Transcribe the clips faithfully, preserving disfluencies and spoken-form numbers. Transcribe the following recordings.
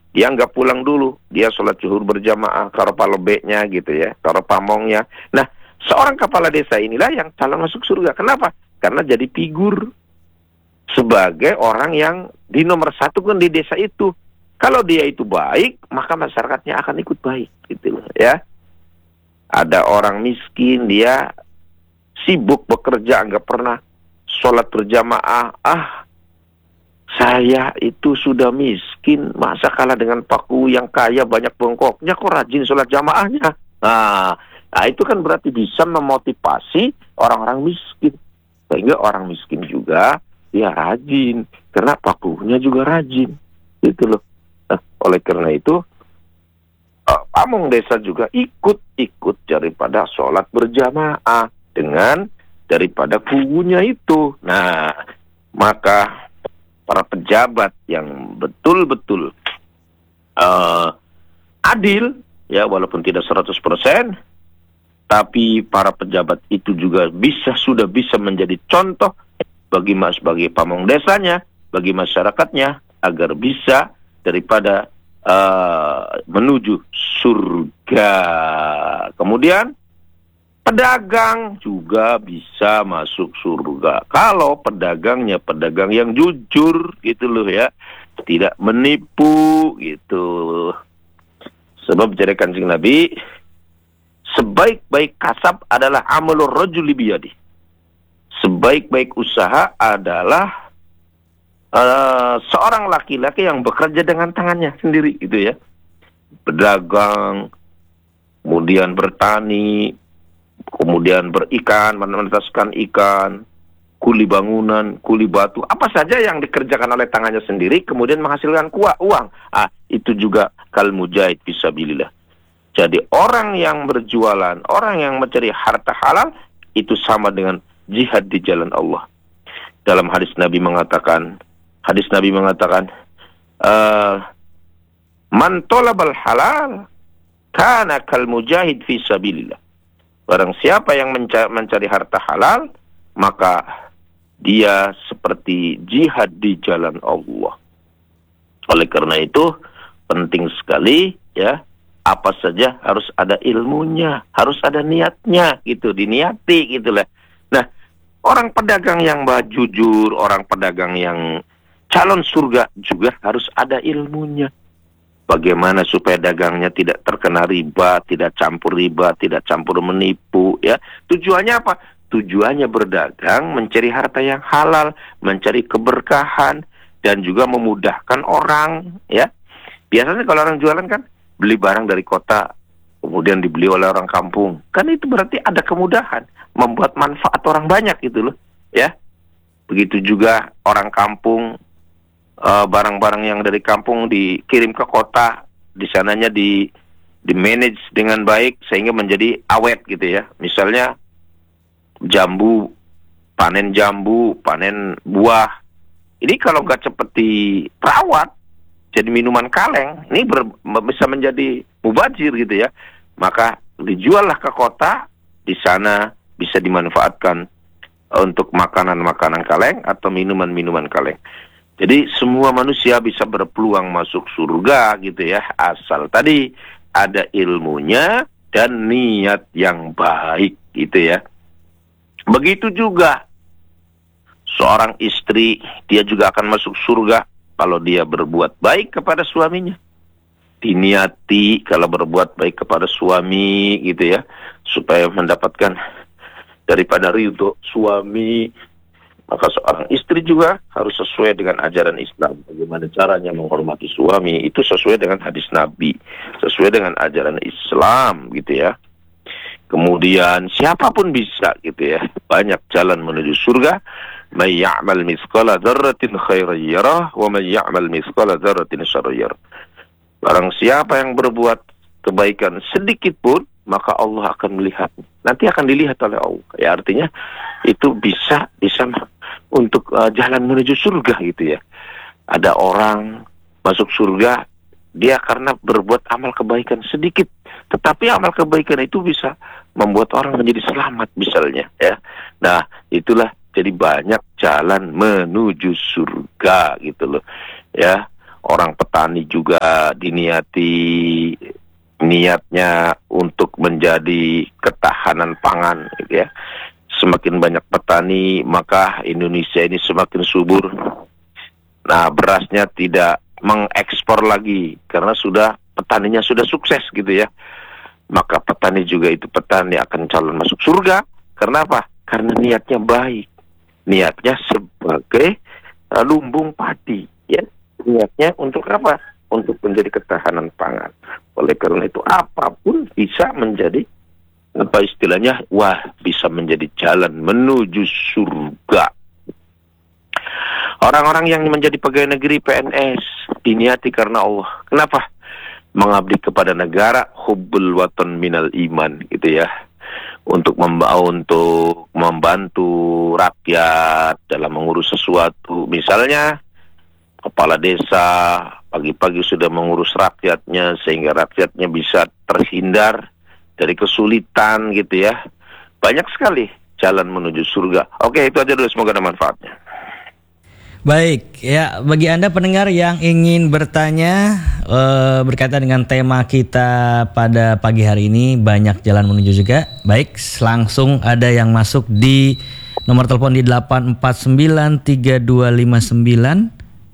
dia nggak pulang dulu, dia sholat zuhur berjamaah, karo palebeknya gitu ya, karo pamongnya. Nah, seorang kepala desa inilah yang calon masuk surga. Kenapa? Karena jadi figur sebagai orang yang di nomor satu kan di desa itu. Kalau dia itu baik, maka masyarakatnya akan ikut baik, gitu loh ya. Ada orang miskin, dia sibuk bekerja, nggak pernah sholat berjamaah. Ah, saya itu sudah miskin, masa kalah dengan Paku yang kaya banyak bengkoknya, kok rajin sholat jamaahnya. Nah, nah itu kan berarti bisa memotivasi orang-orang miskin. Sehingga orang miskin juga, dia rajin, karena Pakunya juga rajin. Gitu loh. Nah, oleh karena itu, uh, pamong desa juga ikut-ikut daripada sholat berjamaah dengan daripada kubunya itu. Nah, maka para pejabat yang betul-betul uh, adil, ya walaupun tidak seratus persen, tapi para pejabat itu juga bisa sudah bisa menjadi contoh bagi mas bagi pamong desanya, bagi masyarakatnya, agar bisa daripada uh, menuju surga. Kemudian pedagang juga bisa masuk surga. Kalau pedagangnya pedagang yang jujur, gitu loh ya. Tidak menipu, gitu. Sebab jadi Kanjeng Nabi, sebaik-baik kasab adalah amalur rajuli biyadi. Sebaik-baik usaha adalah uh, seorang laki-laki yang bekerja dengan tangannya sendiri, gitu ya. Pedagang, kemudian bertani, kemudian berikan, menetaskan ikan, kuli bangunan, kuli batu, apa saja yang dikerjakan oleh tangannya sendiri, kemudian menghasilkan kuah, uang. Ah, itu juga kal mujahid fisabilillah. Jadi orang yang berjualan, orang yang mencari harta halal, itu sama dengan jihad di jalan Allah. Dalam hadis Nabi mengatakan, hadis Nabi mengatakan, uh, man tolabal halal, kana kal mujahid fisabilillah. Barang siapa yang mencari, mencari harta halal, maka dia seperti jihad di jalan Allah. Oleh karena itu, penting sekali, ya, apa saja harus ada ilmunya, harus ada niatnya, gitu, diniati, gitulah. Nah, orang pedagang yang jujur, orang pedagang yang calon surga juga harus ada ilmunya. Bagaimana supaya dagangnya tidak terkena riba, tidak campur riba, tidak campur menipu, ya. Tujuannya apa? Tujuannya berdagang, mencari harta yang halal, mencari keberkahan, dan juga memudahkan orang, ya. Biasanya kalau orang jualan kan, beli barang dari kota, kemudian dibeli oleh orang kampung. Kan itu berarti ada kemudahan, membuat manfaat orang banyak gitu loh, ya. Begitu juga orang kampung, Uh, barang-barang yang dari kampung dikirim ke kota, di sananya di di manage dengan baik sehingga menjadi awet gitu ya. Misalnya jambu, panen jambu, panen buah. Ini kalau nggak cepat dirawat, jadi minuman kaleng, ini ber, bisa menjadi mubazir gitu ya. Maka dijuallah ke kota, di sana bisa dimanfaatkan untuk makanan-makanan kaleng atau minuman-minuman kaleng. Jadi semua manusia bisa berpeluang masuk surga gitu ya, asal tadi ada ilmunya dan niat yang baik gitu ya. Begitu juga seorang istri, dia juga akan masuk surga kalau dia berbuat baik kepada suaminya. Diniati kalau berbuat baik kepada suami gitu ya, supaya mendapatkan daripada ridho suami. Maka seorang istri juga harus sesuai dengan ajaran Islam. Bagaimana caranya menghormati suami, itu sesuai dengan hadis Nabi, sesuai dengan ajaran Islam gitu ya. Kemudian siapapun bisa gitu ya. Banyak jalan menuju surga. May ya'mal mithqala dzarratin khairan yarah wa may ya'mal mithqala dzarratin syarran yarah. Barang siapa yang berbuat kebaikan sedikit pun, maka Allah akan melihat. Nanti akan dilihat oleh Allah. Ya artinya itu bisa bisa untuk uh, jalan menuju surga gitu ya. Ada orang masuk surga, dia karena berbuat amal kebaikan sedikit, tetapi amal kebaikan itu bisa membuat orang menjadi selamat misalnya ya. Nah, itulah jadi banyak jalan menuju surga gitu loh. Ya. orang petani juga diniati niatnya untuk menjadi ketahanan pangan, gitu ya. Semakin banyak petani, maka Indonesia ini semakin subur. Nah, berasnya tidak mengekspor lagi karena sudah petaninya sudah sukses, gitu ya. Maka petani juga itu petani akan calon masuk surga. Karena apa? Karena niatnya baik. Niatnya sebagai uh, lumbung padi, ya. Niatnya untuk apa? Untuk menjadi ketahanan pangan. Oleh karena itu apapun bisa menjadi, apa istilahnya, wah, bisa menjadi jalan menuju surga. Orang-orang yang menjadi pegawai negeri P N S diniati karena Allah. Kenapa? Mengabdi kepada negara, hubbul watan minal iman, gitu ya. Untuk membawa, untuk membantu rakyat dalam mengurus sesuatu. Misalnya kepala desa pagi-pagi sudah mengurus rakyatnya sehingga rakyatnya bisa terhindar dari kesulitan, gitu ya. Banyak sekali jalan menuju surga. Oke, itu aja dulu, semoga ada manfaatnya. Baik, ya, bagi Anda pendengar yang ingin bertanya eh, berkaitan dengan tema kita pada pagi hari ini, banyak jalan menuju juga. Baik, langsung ada yang masuk di nomor telepon di delapan empat sembilan tiga dua lima sembilan.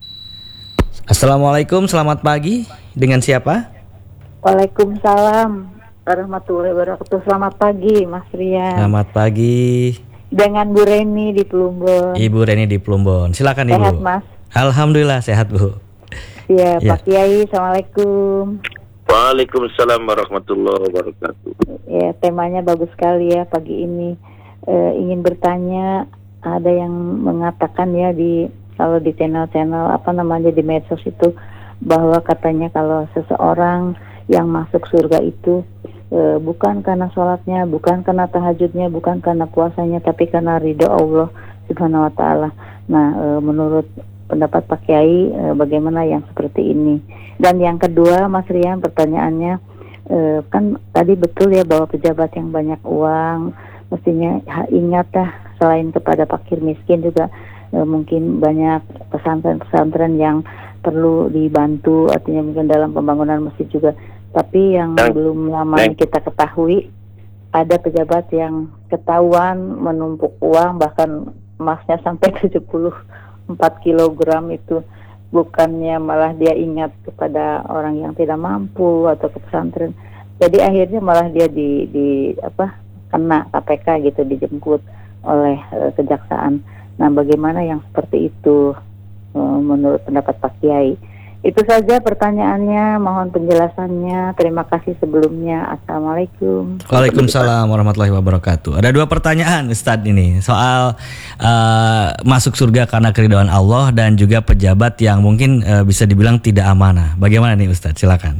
Assalamualaikum, selamat pagi. Dengan siapa? Waalaikumsalam warahmatullahi wabarakatuh. Selamat pagi, Mas Rian. Selamat pagi. Dengan Bu Reni di Plumbon. Ibu Reni di Plumbon. Silakan Ibu. Sehat, Mas? Alhamdulillah sehat, Bu. Ya, Ya. Pak Kiai, Assalamualaikum. Waalaikumsalam warahmatullahi wabarakatuh. Ya, temanya bagus sekali ya pagi ini. Eh, ingin bertanya, ada yang mengatakan ya di kalau di channel-channel apa namanya di medsos itu, bahwa katanya kalau seseorang yang masuk surga itu e, bukan karena sholatnya, bukan karena tahajudnya, bukan karena puasanya, tapi karena ridho Allah Subhanahu Wa Taala. Nah, e, menurut pendapat Pak Kiai, e, bagaimana yang seperti ini? Dan yang kedua, Mas Rian, pertanyaannya, e, kan tadi betul ya bahwa pejabat yang banyak uang mestinya ingat dah, selain kepada fakir miskin juga e, mungkin banyak pesantren-pesantren yang perlu dibantu, artinya mungkin dalam pembangunan masjid juga. Tapi yang Dan, belum lama yang kita ketahui, ada pejabat yang ketahuan menumpuk uang, bahkan emasnya sampai tujuh puluh empat kilogram itu. Bukannya malah dia ingat kepada orang yang tidak mampu atau ke pesantren. Jadi akhirnya malah dia di, di apa kena K P K gitu, dijemput oleh e, kejaksaan. Nah, bagaimana yang seperti itu e, menurut pendapat Pak Kiai? Itu saja pertanyaannya, mohon penjelasannya. Terima kasih sebelumnya. Assalamualaikum. Waalaikumsalam warahmatullahi wabarakatuh. Ada dua pertanyaan Ustadz ini soal uh, masuk surga karena keridhaan Allah dan juga pejabat yang mungkin uh, bisa dibilang tidak amanah. Bagaimana nih Ustadz? Silakan.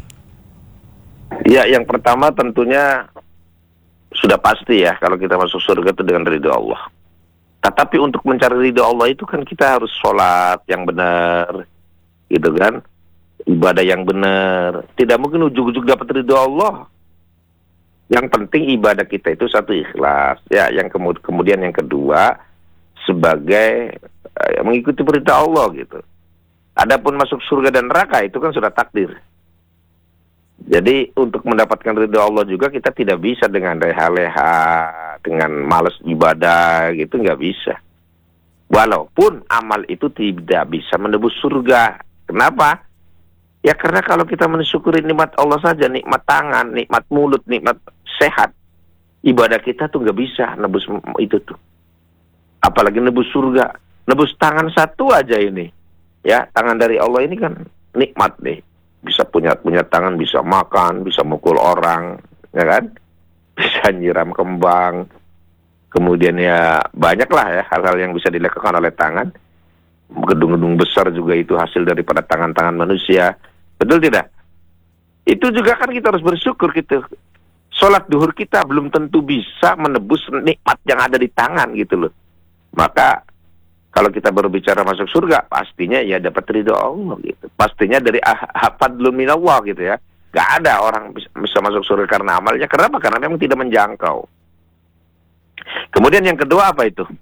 Ya, yang pertama tentunya sudah pasti ya kalau kita masuk surga itu dengan ridho Allah. Tetapi untuk mencari ridho Allah itu kan kita harus sholat yang benar, gitu kan? Ibadah yang benar. Tidak mungkin ujug-ujug dapat ridho Allah. Yang penting ibadah kita itu satu ikhlas. Ya, yang kemud- kemudian yang kedua sebagai uh, mengikuti perintah Allah gitu. Adapun masuk surga dan neraka itu kan sudah takdir. Jadi untuk mendapatkan ridho Allah juga kita tidak bisa dengan leha-leha, dengan malas ibadah gitu, nggak bisa. Walaupun amal itu tidak bisa menebus surga. Kenapa? Ya karena kalau kita mensyukuri nikmat Allah saja, nikmat tangan, nikmat mulut, nikmat sehat, ibadah kita tuh nggak bisa nebus itu tuh. Apalagi nebus surga. Nebus tangan satu aja ini. Ya, tangan dari Allah ini kan nikmat nih. Bisa punya punya tangan, bisa makan, bisa mukul orang, ya kan? Bisa nyiram kembang. Kemudian ya banyaklah ya hal-hal yang bisa dilakukan oleh tangan. Gedung-gedung besar juga itu hasil daripada tangan-tangan manusia. Betul tidak? Itu juga kan kita harus bersyukur gitu. Sholat duhur kita belum tentu bisa menebus nikmat yang ada di tangan gitu loh. Maka kalau kita berbicara masuk surga, pastinya ya dapat ridho Allah gitu. Pastinya dari fadlun minallah gitu ya. Gak ada orang bisa, bisa masuk surga karena amalnya. Kenapa? Karena memang tidak menjangkau. Kemudian yang kedua apa itu?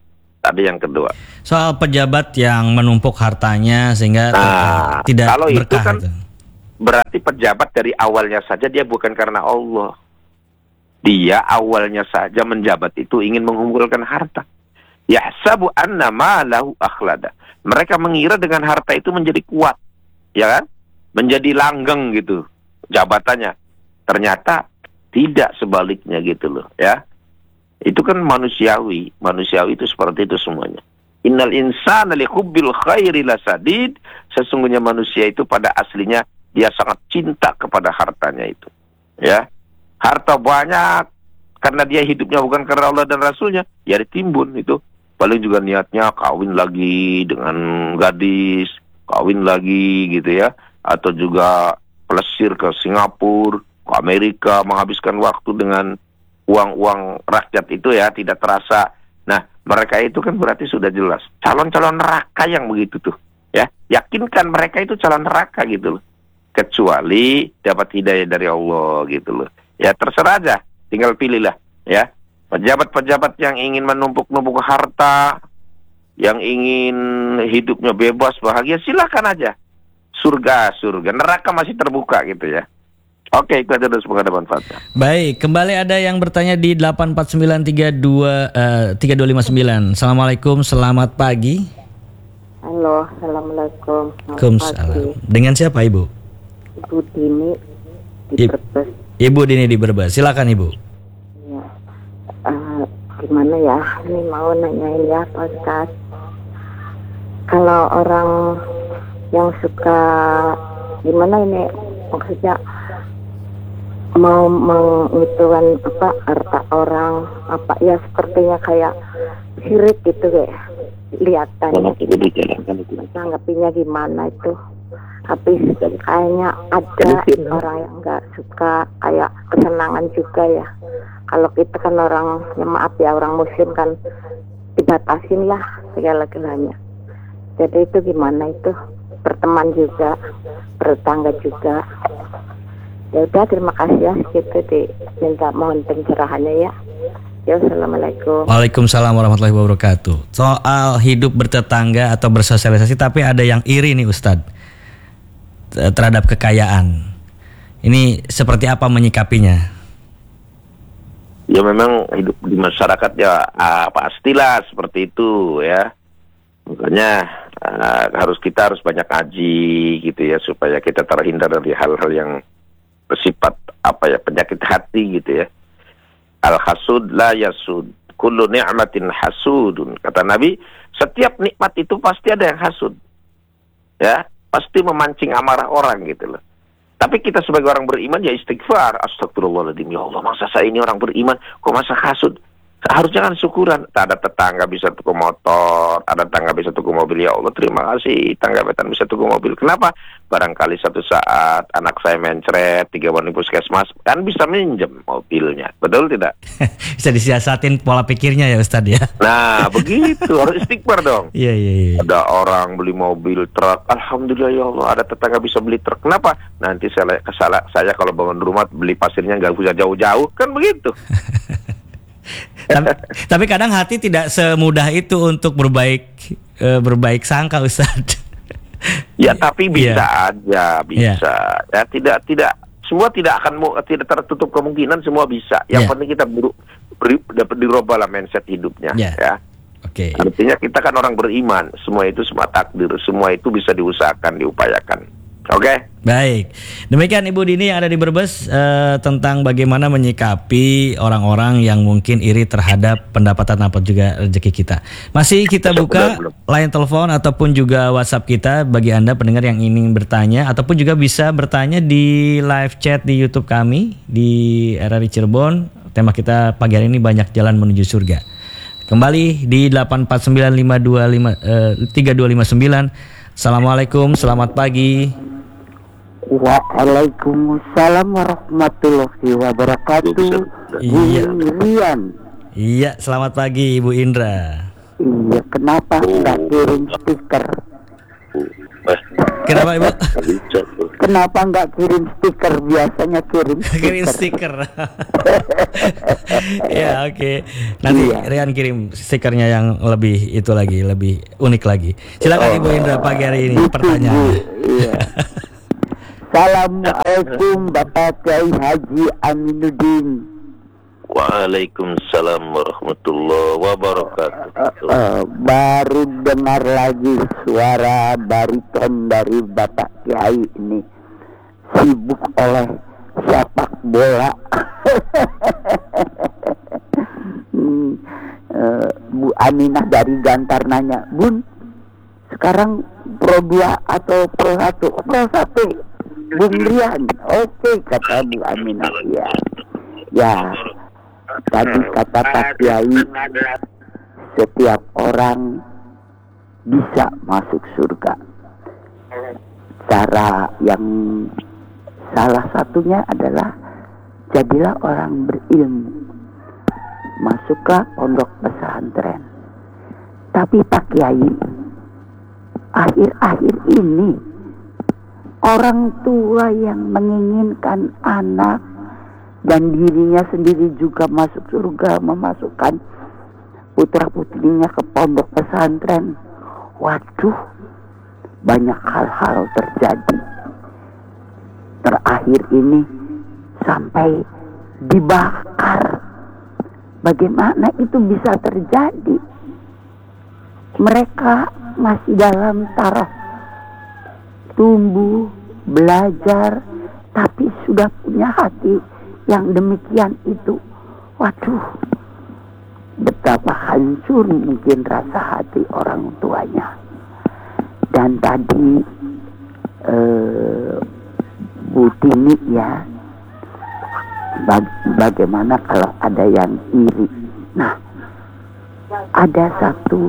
tadi yang kedua. Soal pejabat yang menumpuk hartanya sehingga Nah, tidak kalau itu berkah kan itu. berarti pejabat dari awalnya saja dia bukan karena Allah. Dia awalnya saja menjabat itu ingin mengumpulkan harta. Yahsabu anna malahu akhlada. Mereka mengira dengan harta itu menjadi kuat, ya kan? Menjadi langgeng gitu jabatannya. Ternyata tidak, sebaliknya gitu loh, ya. Itu kan manusiawi. Manusiawi itu seperti itu semuanya. Innal insana lihubbil khairi lasadid. Sesungguhnya manusia itu pada aslinya dia sangat cinta kepada hartanya itu, ya. Harta banyak karena dia hidupnya bukan karena Allah dan Rasulnya, ya ditimbun itu. Paling juga niatnya kawin lagi dengan gadis, kawin lagi gitu ya, atau juga plesir ke Singapura, ke Amerika, menghabiskan waktu dengan uang-uang rakyat itu ya, tidak terasa. Nah, mereka itu kan berarti sudah jelas calon-calon neraka yang begitu tuh, ya. Yakinkan mereka itu calon neraka gitu loh. Kecuali dapat hidayah dari Allah gitu loh. Ya terserah aja, tinggal pilihlah ya. Pejabat-pejabat yang ingin menumpuk-numpuk harta, yang ingin hidupnya bebas, bahagia, silakan aja. Surga, surga. Neraka masih terbuka gitu ya. Oke, itu aja, dan semoga ada manfaatnya. Baik, kembali ada yang bertanya di delapan empat sembilan tiga dua tiga dua lima sembilan. Assalamualaikum, selamat pagi. Halo, assalamualaikum. Waalaikumsalam. Dengan siapa Ibu? Ibu Dini di I- Brebes. Ibu Dini di Brebes. Silakan Ibu. Ya. Uh, gimana ya? Ini mau nanyain ya, Pak Ustaz. Kalau orang yang suka gimana ini maksudnya mau mengitukan apa harta orang apa ya sepertinya kayak sirik gitu kayak lihatannya tanggapinya gimana itu, tapi kayaknya ada orang yang nggak suka kayak kesenangan juga ya. Kalau kita kan orang ya maaf ya orang muslim kan dibatasin lah segala-galanya. Jadi itu gimana itu, berteman juga, bertetangga juga. Ya udah, terima kasih ya, gitu diminta mohon pencerahannya ya. Ya, assalamualaikum. Waalaikumsalam warahmatullahi wabarakatuh. Soal hidup bertetangga atau bersosialisasi, tapi ada yang iri nih Ustadz terhadap kekayaan. Ini seperti apa menyikapinya? Ya memang hidup di masyarakat ya ah, pastilah seperti itu ya. Makanya ah, harus kita harus banyak ngaji gitu ya, supaya kita terhindar dari hal-hal yang bersifat apa ya, penyakit hati gitu ya. Al-hasud la yasud, kullu ni'matin hasudun. Kata Nabi, setiap nikmat itu pasti ada yang hasud. Ya, pasti memancing amarah orang gitu loh. Tapi kita sebagai orang beriman ya istighfar. Astagfirullahaladzim, ya Allah, masa saya ini orang beriman kok masa hasud? Harusnya kan syukuran. Ada tetangga bisa tuku motor, ada tetangga bisa tuku mobil. Ya Allah, terima kasih tangga betan bisa tuku mobil. Kenapa? Barangkali satu saat anak saya mencret, tiga bulan di puskesmas, kan bisa minjem mobilnya. Betul tidak? Bisa disiasatin pola pikirnya ya Ustadz ya. Nah, begitu. Harus istighfar dong. Iya, iya, iya. Ada orang beli mobil, truk. Alhamdulillah ya Allah, ada tetangga bisa beli truk. Kenapa? Nanti saya, saya, saya kalau bangun rumah beli pasirnya nggak usah jauh-jauh. Kan begitu. tapi, tapi kadang hati tidak semudah itu untuk berbaik e, berbaik sangka Ustaz. Ya tapi bisa yeah. aja, bisa. Yeah. Ya tidak tidak semua tidak akan tidak tertutup kemungkinan, semua bisa. Yang yeah. penting kita buru, beri, dapat dirubah lah mindset hidupnya yeah. ya. Oke. Okay. Artinya kita kan orang beriman, semua itu semua takdir, semua itu bisa diusahakan, diupayakan. Oke. Okay? Baik. Demikian Ibu Dini yang ada di Brebes eh, tentang bagaimana menyikapi orang-orang yang mungkin iri terhadap pendapatan apa juga rezeki kita. Masih kita buka line telepon ataupun juga WhatsApp kita bagi Anda pendengar yang ingin bertanya, ataupun juga bisa bertanya di live chat di YouTube kami di R R I Cirebon. Tema kita pagi hari ini banyak jalan menuju surga. Kembali di delapan empat sembilan lima dua lima tiga dua lima sembilan. Assalamualaikum, selamat pagi. Waalaikumsalam warahmatullahi wabarakatuh. Iya. Rian. Iya, selamat pagi Ibu Indra. Iya, kenapa nggak kirim stiker? Bu. Eh, Kenapa Ibu? nggak bisa tuh. Kenapa nggak kirim stiker? Biasanya kirim Kirim stiker. stiker. Ya oke. Nanti Iya. Rian kirim stikernya yang lebih itu lagi, lebih unik lagi. Silakan Ibu Indra pagi hari ini Gitu, Bu. pertanyaannya. Iya. Assalamualaikum Bapak Kiai Haji Aminuddin. Waalaikumsalam warahmatullahi wabarakatuh. Eh, baru dengar lagi suara bariton dari Bapak Kiai ini. Sibuk oleh sepak bola. hmm, eh, Bu Aminah dari Gantar nanya, Bun, sekarang Pro dua atau Pro satu? Pro satu, Bung Rian. Oke, kata Bu Aminah. Ya, ya. Tadi kata Pak Kiai, setiap orang bisa masuk surga. Cara yang salah satunya adalah jadilah orang berilmu, masuk ke pondok pesantren. Tapi Pak Kiai, akhir-akhir ini orang tua yang menginginkan anak dan dirinya sendiri juga masuk surga, memasukkan putra putrinya ke pondok pesantren. Waduh, banyak hal-hal terjadi. Terakhir ini sampai dibakar. Bagaimana itu bisa terjadi? Mereka masih dalam taraf tumbuh, belajar, tapi sudah punya hati yang demikian itu. Waduh, betapa hancur mungkin rasa hati orang tuanya. Dan tadi eh, Bu Tini ya, bag- bagaimana kalau ada yang iri. Nah, ada satu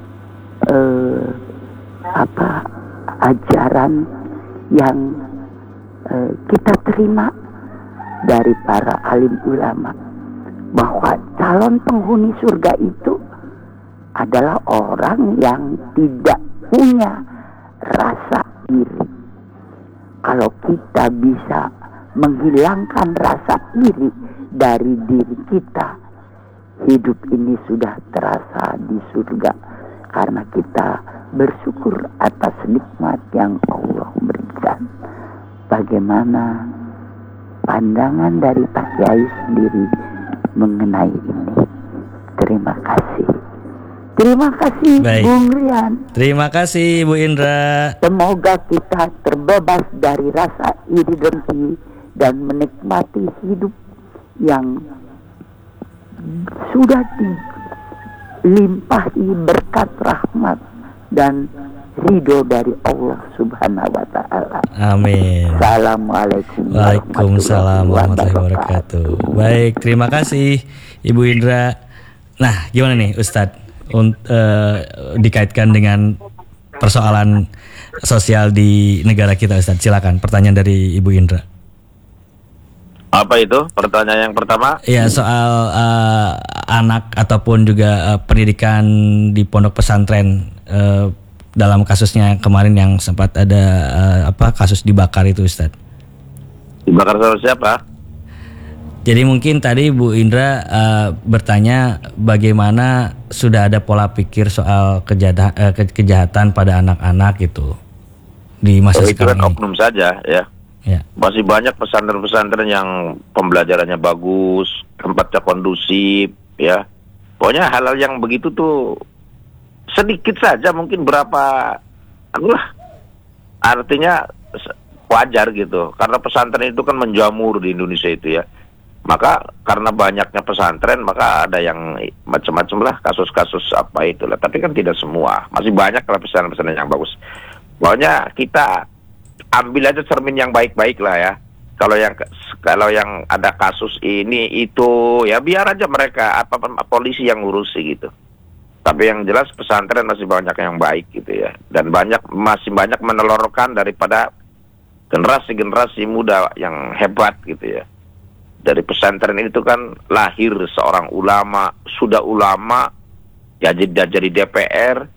eh, apa ajaran yang eh, kita terima dari para alim ulama, bahwa calon penghuni surga itu adalah orang yang tidak punya rasa iri. Kalau kita bisa menghilangkan rasa iri dari diri kita, hidup ini sudah terasa di surga, karena kita bersyukur atas nikmat yang Allah berikan. Bagaimana pandangan dari Pak Kiai sendiri mengenai ini? Terima kasih. Terima kasih, Baik. Bung Rian. Terima kasih Bu Indra. Semoga kita terbebas dari rasa iri dengki dan menikmati hidup yang sudah dilimpahi berkat rahmat dan ridho dari Allah Subhanahu wa Ta'ala. Amin. Assalamualaikum Waalaikumsalam warahmatullahi wabarakatuh. Baik, terima kasih Ibu Indra. Nah, gimana nih Ustadz? Unt, uh, dikaitkan dengan persoalan sosial di negara kita, Ustadz. Silakan pertanyaan dari Ibu Indra. Apa itu? Pertanyaan yang pertama? Ya, soal uh, anak ataupun juga uh, pendidikan di pondok pesantren, uh, dalam kasusnya kemarin yang sempat ada uh, apa kasus dibakar itu, Ustadz. Dibakar sama siapa? Jadi mungkin tadi Bu Indra uh, bertanya bagaimana sudah ada pola pikir soal kejahatan, uh, ke- kejahatan pada anak-anak gitu di masa Oh, itu kan sekarang ini. oknum saja ya. Ya. Masih banyak pesantren-pesantren yang pembelajarannya bagus, tempatnya kondusif, ya. Pokoknya hal-hal yang begitu tuh sedikit saja, mungkin berapa, anulah, artinya wajar gitu. Karena pesantren itu kan menjamur di Indonesia itu ya. Maka karena banyaknya pesantren, maka ada yang macam-macam lah kasus-kasus apa itulah. Tapi kan tidak semua, masih banyak lah pesantren-pesantren yang bagus. Pokoknya kita ambil aja cermin yang baik-baik lah ya. Kalau yang kalau yang ada kasus ini itu ya biar aja mereka apa polisi yang ngurusi gitu. Tapi yang jelas pesantren masih banyak yang baik gitu ya. Dan banyak masih banyak menelurkan daripada generasi-generasi muda yang hebat gitu ya. Dari pesantren itu kan lahir seorang ulama, sudah ulama, ya jadi jadi D P R,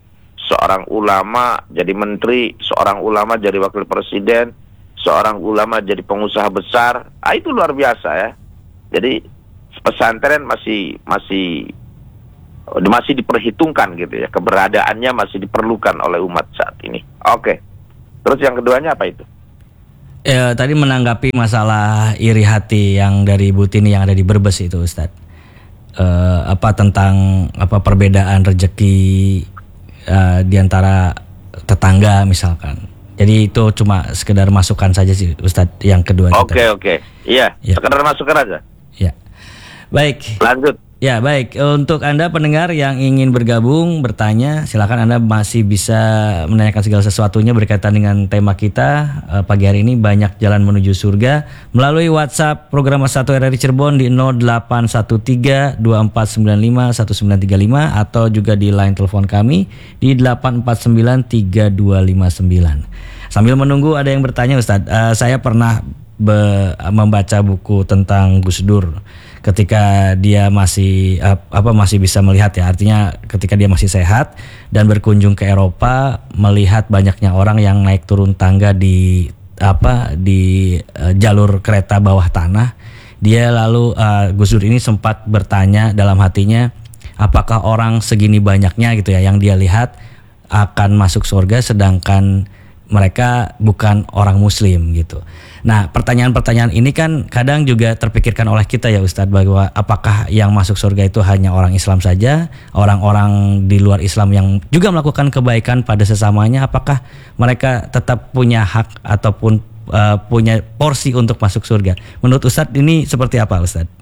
seorang ulama jadi menteri, seorang ulama jadi wakil presiden, seorang ulama jadi pengusaha besar. Ah, itu luar biasa ya. Jadi pesantren masih masih masih diperhitungkan gitu ya, keberadaannya masih diperlukan oleh umat saat ini. Oke. Terus yang keduanya apa itu? Ya, tadi menanggapi masalah iri hati yang dari Bu Tini yang ada di Brebes itu, Ustadz. Uh, apa tentang apa perbedaan rezeki uh, di antara tetangga misalkan. Jadi itu cuma sekedar masukan saja sih, Ustadz, yang kedua. Oke, oke. Iya, ya. Sekedar masukan aja. Ya. Baik. Lanjut. Ya, baik. Untuk Anda pendengar yang ingin bergabung, bertanya, silakan Anda masih bisa menanyakan segala sesuatunya berkaitan dengan tema kita uh, pagi hari ini, banyak jalan menuju surga, melalui WhatsApp program satu R R I Cirebon di nol delapan satu tiga dua empat sembilan lima satu sembilan tiga lima atau juga di line telepon kami di delapan empat sembilan tiga dua lima sembilan. Sambil menunggu ada yang bertanya, Ustadz, uh, saya pernah be- membaca buku tentang Gus Dur. Ketika dia masih apa masih bisa melihat ya, artinya ketika dia masih sehat dan berkunjung ke Eropa, melihat banyaknya orang yang naik turun tangga di apa di uh, jalur kereta bawah tanah, dia lalu uh, Gus Dur ini sempat bertanya dalam hatinya, apakah orang segini banyaknya gitu ya yang dia lihat akan masuk surga sedangkan mereka bukan orang muslim gitu. Nah, pertanyaan-pertanyaan ini kan kadang juga terpikirkan oleh kita ya Ustadz, bahwa apakah yang masuk surga itu hanya orang Islam saja, orang-orang di luar Islam yang juga melakukan kebaikan pada sesamanya, apakah mereka tetap punya hak ataupun uh, punya porsi untuk masuk surga? Menurut Ustadz ini seperti apa, Ustadz?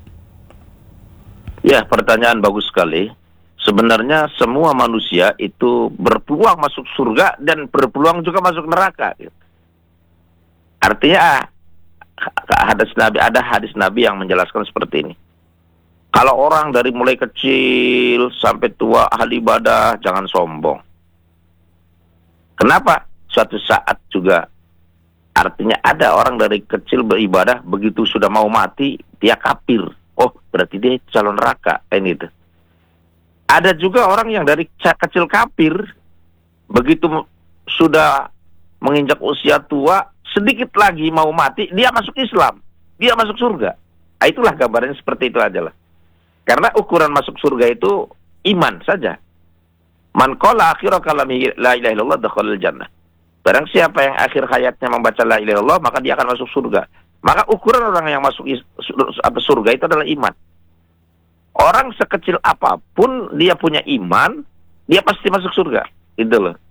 Ya, pertanyaan bagus sekali. Sebenarnya semua manusia itu berpeluang masuk surga dan berpeluang juga masuk neraka. Artinya hadis Nabi, ada hadis Nabi yang menjelaskan seperti ini. Kalau orang dari mulai kecil sampai tua ahli ibadah, jangan sombong. Kenapa? Suatu saat juga artinya ada orang dari kecil beribadah, begitu sudah mau mati dia kafir. Oh, berarti dia calon neraka. Ini itu. Ada juga orang yang dari kecil kafir, begitu sudah menginjak usia tua, sedikit lagi mau mati, dia masuk Islam, dia masuk surga. Nah, itulah gambarannya seperti itu aja lah. Karena ukuran masuk surga itu iman saja. Man qala akhira kalami la ilaha illallah dakhalal jannah. Barang siapa yang akhir hayatnya membaca la ilaha illallah, maka dia akan masuk surga. Maka ukuran orang yang masuk surga itu adalah iman. Orang sekecil apapun dia punya iman, dia pasti masuk surga. Itu loh.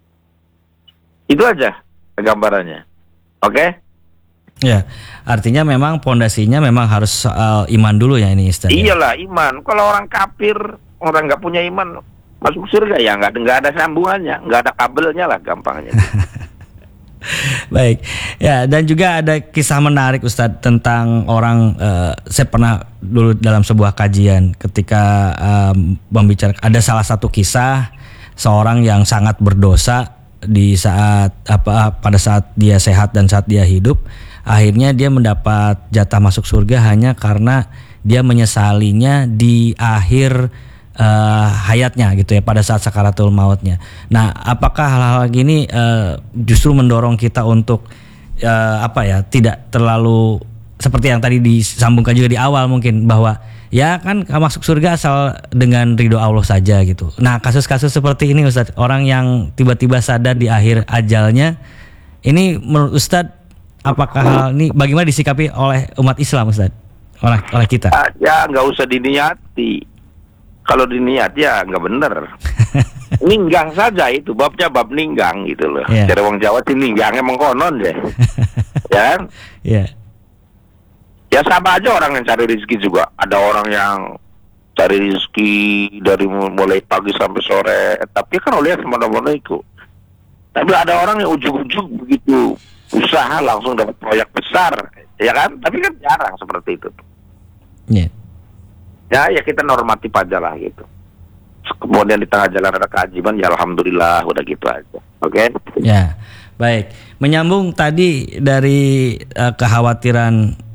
Itu aja gambarannya. Oke? Okay? Ya, artinya memang pondasinya memang harus soal iman dulu ya ini Ustaz. Iyalah, iman. Kalau orang kafir, orang nggak punya iman, masuk surga ya nggak nggak ada sambungannya, nggak ada kabelnya lah gampangnya. Baik, ya, dan juga ada kisah menarik Ustadz tentang orang, uh, saya pernah dulu dalam sebuah kajian ketika um, membicarakan, ada salah satu kisah seorang yang sangat berdosa di saat apa pada saat dia sehat dan saat dia hidup, akhirnya dia mendapat jatah masuk surga hanya karena dia menyesalinya di akhir Uh, hayatnya gitu ya, pada saat sakaratul mautnya. Nah, apakah hal-hal gini uh, justru mendorong kita untuk uh, apa ya, tidak terlalu seperti yang tadi disambungkan juga di awal mungkin, bahwa ya kan masuk surga asal dengan ridho Allah saja gitu. Nah, kasus-kasus seperti ini Ustadz, orang yang tiba-tiba sadar di akhir ajalnya, ini menurut Ustadz apakah hal ini bagaimana disikapi oleh umat Islam Ustadz, oleh, oleh kita? Uh, ya nggak usah diniati. Kalau diniat ya nggak bener. Ninggang saja itu, babnya bab ninggang gitu loh. Yeah. Dari wong Jawa sih ninggangnya mengkonon deh. Ya kan? Iya. Yeah. Ya sama aja orang yang cari rezeki juga. Ada orang yang cari rezeki dari mulai pagi sampai sore. Tapi kan oleh semana-mana itu. Tapi ada orang yang ujung-ujung begitu usaha langsung dapat proyek besar. Ya kan? Tapi kan jarang seperti itu. Iya. Yeah. Ya, ya kita normatif aja lah gitu. Kemudian di tengah jalan ada keajaiban, ya alhamdulillah, udah gitu aja. Oke? Okay? Ya, baik. Menyambung tadi dari uh, kekhawatiran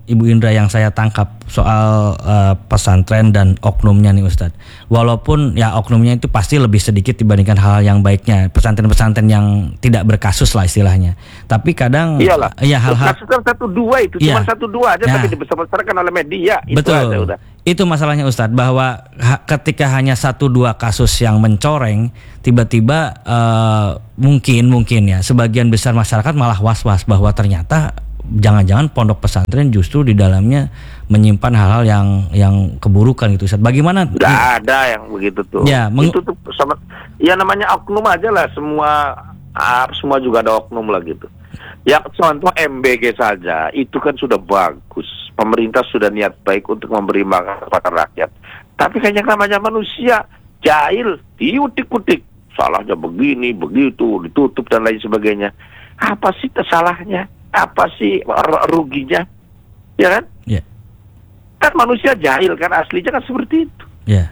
Ibu Indra yang saya tangkap soal uh, pesantren dan oknumnya nih Ustadz. Walaupun ya oknumnya itu pasti lebih sedikit dibandingkan hal yang baiknya, pesantren-pesantren yang tidak berkasus lah istilahnya. Tapi kadang iyalah, ya hal-hal kasus kan satu dua itu, iya. cuma satu dua aja, Nah, tapi dibesar-besarkan oleh media. Itu betul. aja udah. Itu masalahnya Ustadz, bahwa ha- ketika hanya satu dua kasus yang mencoreng, tiba-tiba uh, mungkin mungkin ya sebagian besar masyarakat malah was-was bahwa ternyata jangan-jangan pondok pesantren justru di dalamnya menyimpan hal-hal yang yang keburukan gitu Ustadz. Bagaimana? Nggak ada yang begitu tuh. Ya, meng- itu tuh sama, ya namanya oknum aja lah, semua ah, semua juga ada oknum lah gitu. Ya contoh M B G saja itu kan sudah bagus. Pemerintah sudah niat baik untuk memberi makan kepada rakyat. Tapi kan yang namanya manusia jahil, diutik-utik. Salahnya begini, begitu, ditutup dan lain sebagainya. Apa sih salahnya? Apa sih ruginya? Ya kan? Ya. Kan manusia jahil kan, aslinya kan seperti itu. Ya.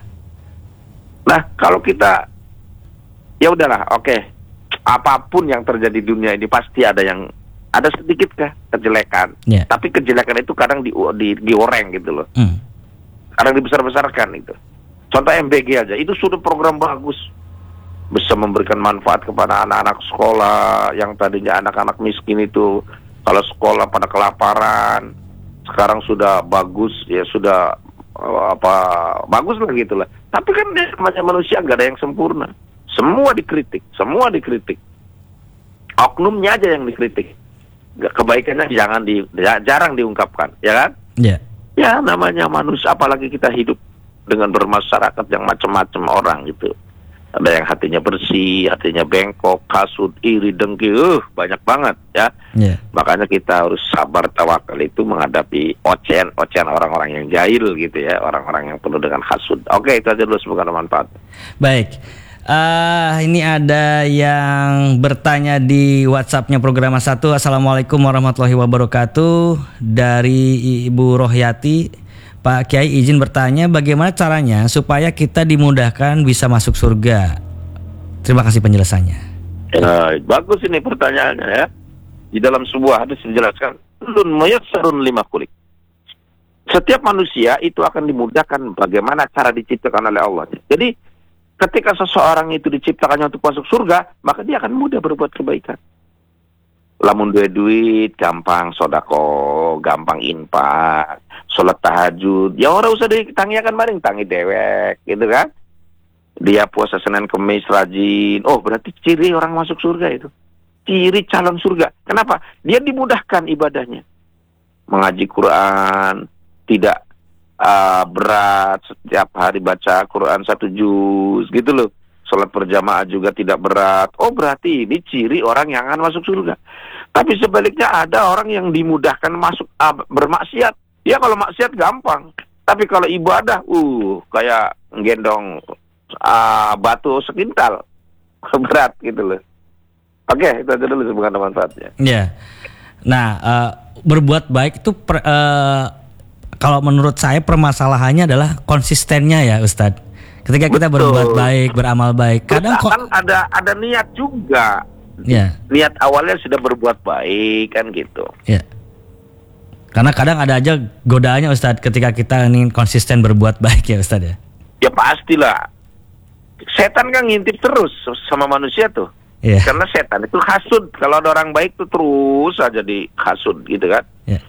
Nah, kalau kita ya udahlah, oke. Okay. Apapun yang terjadi di dunia ini pasti ada yang ada sedikit kah kejelekan. Ya. Tapi kejelekan itu kadang di, di dioreng gitu loh. Hmm. Kadang dibesar-besarkan itu. Contoh M B G aja, itu sudah program bagus. Bisa memberikan manfaat kepada anak-anak sekolah yang tadinya anak-anak miskin itu kalau sekolah pada kelaparan, sekarang sudah bagus ya, sudah uh, apa bagus lah gitu lah. Tapi kan dia namanya manusia nggak ada yang sempurna. Semua dikritik, semua dikritik. Oknumnya aja yang dikritik. Kebaikannya jangan di, jarang diungkapkan, ya kan? Ya. Ya namanya manusia, apalagi kita hidup dengan bermasyarakat yang macam-macam orang gitu. Ada yang hatinya bersih, hatinya bengkok, kasut, iri, dengki, uh, banyak banget ya. Ya. Makanya kita harus sabar tawakal itu menghadapi ocehan-ocehan orang-orang yang jahil gitu ya, orang-orang yang penuh dengan hasud. Oke, itu aja dulu, semoga bermanfaat. Baik. Uh, ini ada yang bertanya di WhatsAppnya Programa satu. Assalamualaikum warahmatullahi wabarakatuh. Dari Ibu Rohyati. Pak Kiai izin bertanya, bagaimana caranya supaya kita dimudahkan bisa masuk surga? Terima kasih penjelasannya. Ya, bagus ini pertanyaannya ya. Di dalam sebuah hadis dijelaskan, lun muyassarun lima kulik. Setiap manusia itu akan dimudahkan bagaimana cara diciptakan oleh Allah. Jadi ketika seseorang itu diciptakannya untuk masuk surga, maka dia akan mudah berbuat kebaikan. Lamun duit duit, gampang sodako, gampang infak, sholat tahajud. Ya orang usah ditangiakan maring, tangi dewek, gitu kan? Dia puasa Senin Kemis rajin. Oh berarti ciri orang masuk surga itu. Ciri calon surga. Kenapa? Dia dimudahkan ibadahnya. Mengaji Quran, tidak uh, berat, setiap hari baca Quran satu juz, gitu loh. Sholat berjamaah juga tidak berat. Oh berarti ini ciri orang yang akan masuk surga. Tapi sebaliknya ada orang yang dimudahkan masuk uh, bermaksiat. Ya kalau maksiat gampang. Tapi kalau ibadah, uh kayak gendong uh, batu sekintal. Berat gitu loh. Oke, itu aja dulu semoga manfaatnya. Ya. Nah, uh, berbuat baik itu per, uh, kalau menurut saya permasalahannya adalah konsistennya ya Ustadz. Ketika kita Betul. berbuat baik, beramal baik, kadang kok kan ada ada niat juga. ya. Niat awalnya sudah berbuat baik kan gitu. Ya. Karena kadang ada aja godaannya Ustadz ketika kita ingin konsisten berbuat baik ya Ustadz ya. Ya pastilah. Setan kan ngintip terus sama manusia tuh. Ya. Karena setan itu hasud. Kalau ada orang baik tuh terus aja di hasud gitu kan. Ya.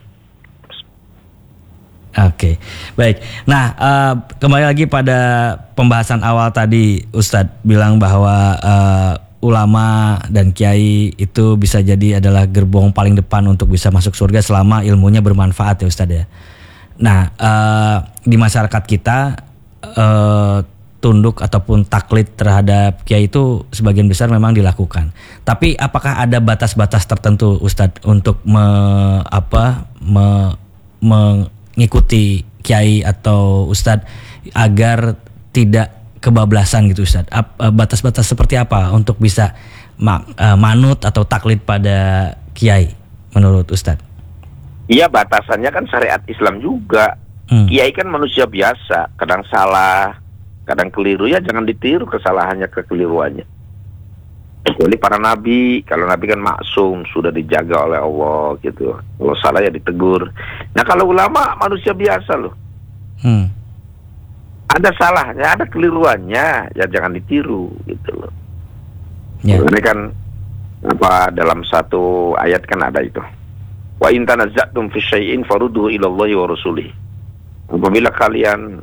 Oke, baik. Nah, uh, kembali lagi pada pembahasan awal tadi, Ustadz bilang bahwa uh, ulama dan kiai itu bisa jadi adalah gerbong paling depan untuk bisa masuk surga selama ilmunya bermanfaat ya Ustadz ya. Nah, uh, di masyarakat kita uh, tunduk ataupun taklid terhadap kiai itu sebagian besar memang dilakukan. Tapi apakah ada batas-batas tertentu Ustadz untuk me, apa, me, me ngikuti kiai atau ustadz agar tidak kebablasan gitu Ustadz? Batas-batas seperti apa untuk bisa ma- manut atau taklid pada kiai menurut Ustadz? Iya, batasannya kan syariat Islam juga. hmm. Kiai kan manusia biasa, kadang salah, kadang keliru, ya jangan ditiru kesalahannya kekeliruannya. Kecuali para nabi, kalau nabi kan maksum, sudah dijaga oleh Allah gitu. Kalau salah ya ditegur. Nah kalau ulama manusia biasa loh. Hmm. Ada salahnya, ada keliruannya, ya jangan ditiru gitu loh. Ya. Ini kan apa dalam satu ayat kan ada itu. Wa in tanaza'tum fi syai'in farudduhu ila Allahi wa rasulih. Apabila kalian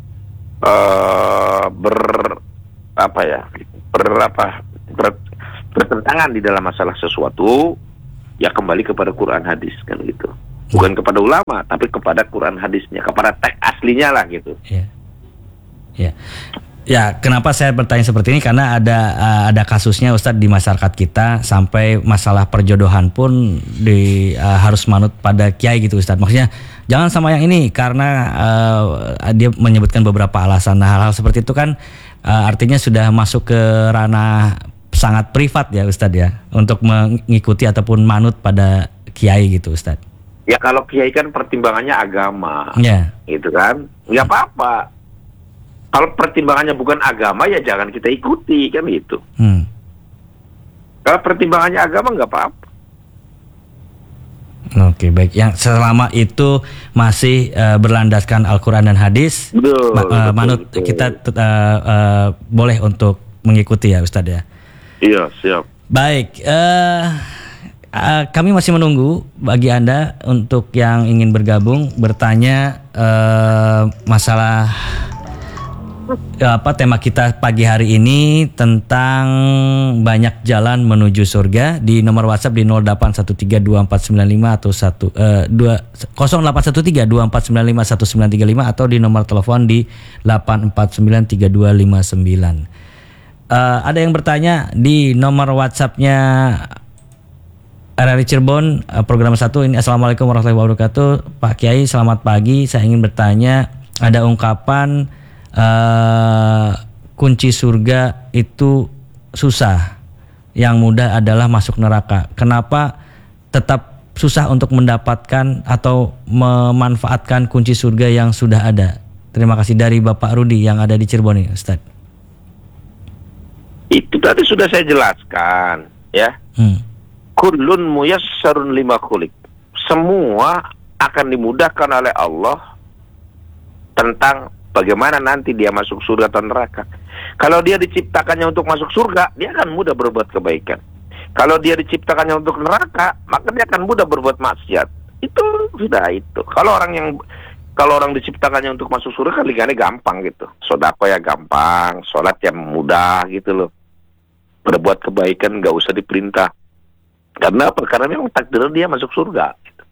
uh, ber apa ya? ber apa? Ber, bertentangan di dalam masalah sesuatu, ya kembali kepada Quran hadis kan gitu. Bukan kepada ulama, tapi kepada Quran hadisnya, kepada teks aslinya lah gitu. Ya. Ya. Ya, kenapa saya bertanya seperti ini? Karena ada uh, ada kasusnya Ustadz di masyarakat kita, sampai masalah perjodohan pun di uh, harus manut pada kiai gitu Ustadz. Maksudnya jangan sama yang ini karena uh, dia menyebutkan beberapa alasan. Nah, hal-hal seperti itu kan uh, artinya sudah masuk ke ranah sangat privat ya Ustadz ya, untuk mengikuti ataupun manut pada kiai gitu Ustadz. Ya kalau kiai kan pertimbangannya agama, ya. Gitu kan, nggak apa-apa. Kalau pertimbangannya bukan agama ya jangan kita ikuti kan gitu. Hmm. Kalau pertimbangannya agama nggak apa-apa. Oke, baik. Yang selama itu masih uh, berlandaskan Al-Quran dan hadis, Betul, ma- uh, betul, manut betul. kita uh, uh, boleh untuk mengikuti ya Ustadz ya. Iya, siap. Baik, uh, uh, kami masih menunggu bagi Anda untuk yang ingin bergabung bertanya uh, masalah uh, apa tema kita pagi hari ini tentang banyak jalan menuju surga di nomor WhatsApp di nol delapan satu tiga dua empat sembilan lima atau satu uh, dua nol delapan satu tiga dua empat sembilan lima satu sembilan tiga lima atau di nomor telepon di delapan empat sembilan tiga dua lima sembilan. Uh, ada yang bertanya di nomor WhatsApp-nya R R I Cirebon, uh, program satu ini. Assalamualaikum warahmatullahi wabarakatuh. Pak Kiai, selamat pagi. Saya ingin bertanya, ada ungkapan uh, kunci surga itu susah, yang mudah adalah masuk neraka. Kenapa tetap susah untuk mendapatkan atau memanfaatkan kunci surga yang sudah ada? Terima kasih. Dari Bapak Rudi yang ada di Cirebon nih, Ustadz. Itu tadi sudah saya jelaskan, ya. Hmm. Kullun muyassarun lima khuliq. Semua akan dimudahkan oleh Allah tentang bagaimana nanti dia masuk surga atau neraka. Kalau dia diciptakannya untuk masuk surga, dia akan mudah berbuat kebaikan. Kalau dia diciptakannya untuk neraka, maka dia akan mudah berbuat maksiat. Itu sudah itu. Kalau orang yang Kalau orang diciptakannya untuk masuk surga kan liganya gampang gitu. Sodako ya gampang, sholat ya mudah gitu loh. Berbuat kebaikan nggak usah diperintah. Karena apa? Karena memang takdir dia masuk surga. Gitu.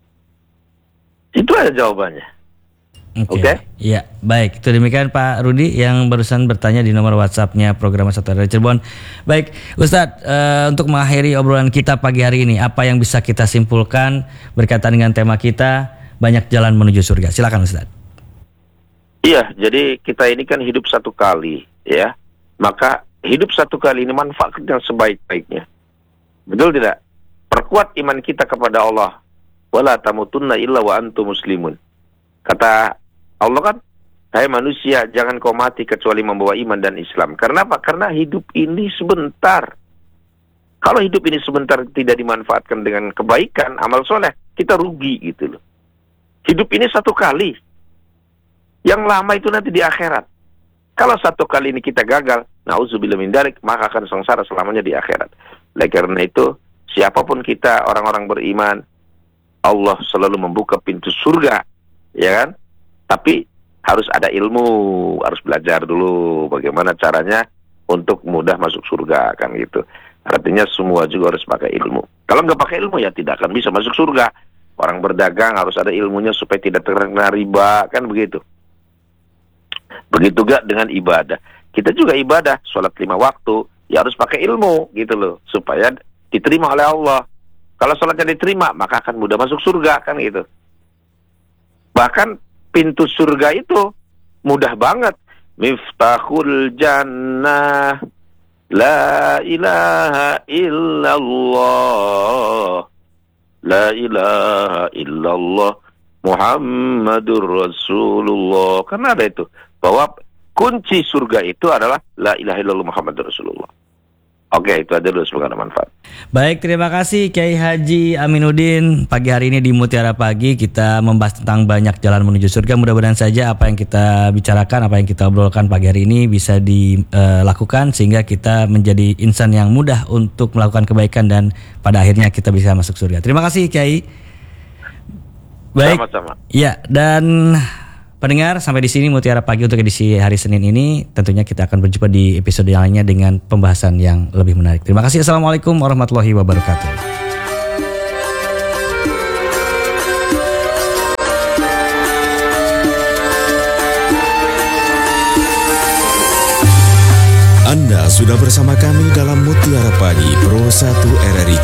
Itu aja jawabannya. Oke? Okay. Iya, baik. Itu demikian Pak Rudi yang barusan bertanya di nomor WhatsApp-nya program satu dari Cirebon. Baik, Ustadz, uh, untuk mengakhiri obrolan kita pagi hari ini, apa yang bisa kita simpulkan berkaitan dengan tema kita? Banyak jalan menuju surga. Silakan Ustaz. Iya, jadi kita ini kan hidup satu kali, ya. Maka hidup satu kali ini manfaatkan sebaik-baiknya. Betul tidak? Perkuat iman kita kepada Allah. Wala tamutunna illa wa antum muslimun. Kata Allah kan, hai manusia, jangan kau mati kecuali membawa iman dan Islam. Karena apa? Karena hidup ini sebentar. Kalau hidup ini sebentar tidak dimanfaatkan dengan kebaikan, amal soleh, kita rugi gitu loh. Hidup ini satu kali. Yang lama itu nanti di akhirat. Kalau satu kali ini kita gagal, na'udzubillah min dzalik, maka akan sengsara selamanya di akhirat. Oleh karena itu, siapapun kita, orang-orang beriman, Allah selalu membuka pintu surga, ya kan? Tapi harus ada ilmu, harus belajar dulu bagaimana caranya untuk mudah masuk surga, kan gitu. Artinya semua juga harus pakai ilmu. Kalau nggak pakai ilmu ya tidak akan bisa masuk surga. Orang berdagang harus ada ilmunya supaya tidak terkena riba, kan begitu. Begitu gak dengan ibadah. Kita juga ibadah, sholat lima waktu, ya harus pakai ilmu gitu loh, supaya diterima oleh Allah. Kalau sholatnya diterima, maka akan mudah masuk surga, kan gitu. Bahkan pintu surga itu mudah banget. Miftahul jannah, la ilaha illallah. La ilaha illallah Muhammadur Rasulullah. Karena ada itu, bahwa kunci surga itu adalah la ilaha illallah Muhammadur Rasulullah. Oke, itu aja dulu, semoga ada manfaat. Baik, terima kasih Kiai Haji Aminuddin. Pagi hari ini di Mutiara Pagi kita membahas tentang banyak jalan menuju surga. Mudah-mudahan saja apa yang kita bicarakan, apa yang kita obrolkan pagi hari ini bisa dilakukan sehingga kita menjadi insan yang mudah untuk melakukan kebaikan dan pada akhirnya kita bisa masuk surga. Terima kasih Kiai. Baik. Sama-sama. Ya, dan pendengar, sampai di sini Mutiara Pagi untuk edisi hari Senin ini. Tentunya kita akan berjumpa di episode yang lainnya dengan pembahasan yang lebih menarik. Terima kasih. Assalamualaikum warahmatullahi wabarakatuh. Anda sudah bersama kami dalam Mutiara Pagi Pro satu R R I